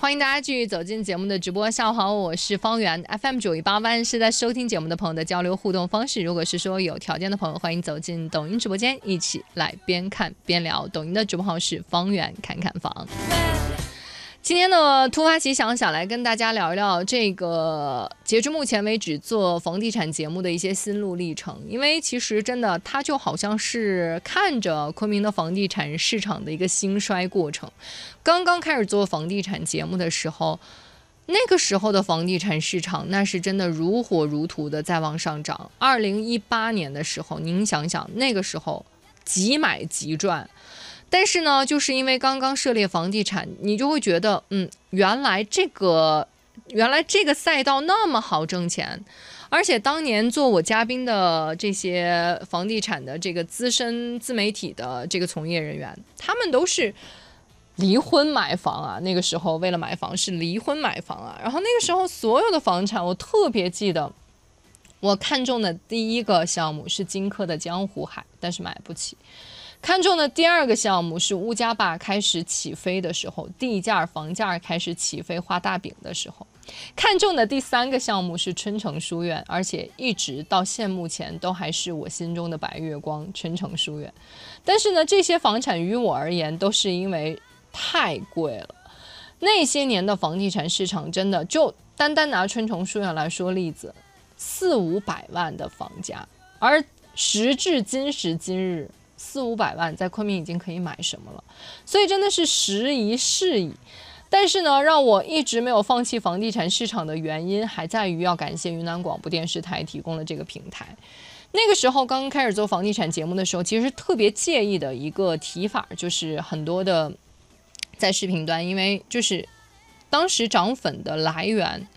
欢迎大家继续走进节目的直播。下午好，我是方圆 FM918万是在收听节目的朋友的交流互动方式。如果是说有条件的朋友，欢迎走进抖音直播间，一起来边看边聊。抖音的直播号是方圆看看房。今天呢，突发奇想，想来跟大家聊一聊这个截至目前为止做房地产节目的一些心路历程。因为其实真的，它就好像是看着昆明的房地产市场的一个兴衰过程。刚刚开始做房地产节目的时候，那个时候的房地产市场那是真的如火如荼的在往上涨。2018年的时候，您想想，那个时候即买即赚。但是呢，就是因为刚刚涉猎房地产，你就会觉得，原来这个赛道那么好挣钱，而且当年做我嘉宾的这些房地产的这个资深自媒体的这个从业人员，他们都是离婚买房啊，那个时候为了买房是离婚买房啊，然后那个时候所有的房产，我特别记得，我看中的第一个项目是金科的江湖海，但是买不起。看中的第二个项目是物价坝开始起飞的时候，地价房价开始起飞画大饼的时候。看中的第三个项目是春城书院，而且一直到现目前都还是我心中的白月光，春城书院。但是呢，这些房产于我而言都是因为太贵了。那些年的房地产市场真的就单单拿春城书院来说例子，400-500万的房价，而时至今时今日400-500万在昆明已经可以买什么了，所以真的是时移世易。但是呢，让我一直没有放弃房地产市场的原因，还在于要感谢云南广播电视台提供了这个平台。那个时候刚刚开始做房地产节目的时候，其实特别介意的一个提法，就是很多的在视频端，因为就是当时涨粉的来源